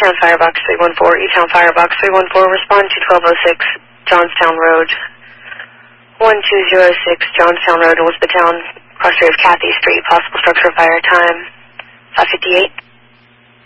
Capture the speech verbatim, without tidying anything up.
E-Town Firebox three one four, E-Town Firebox three one four, respond to twelve oh six Johnstown Road. one two zero six Johnstown Road, Elizabethtown, cross area of Cathy Street, possible structure fire, time five fifty-eight.